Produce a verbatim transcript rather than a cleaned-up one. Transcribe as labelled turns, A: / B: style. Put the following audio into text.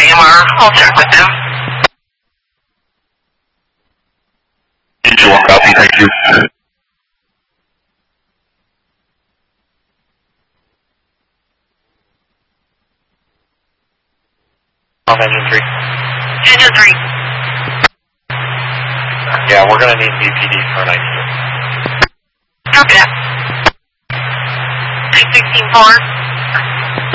A: V M R. I'll check with them.
B: Engine one copy, thank you.
C: Off engine three.
A: Engine three.
C: Yeah, we're going to need B P D for night shift.
A: Copy that. three sixteen four.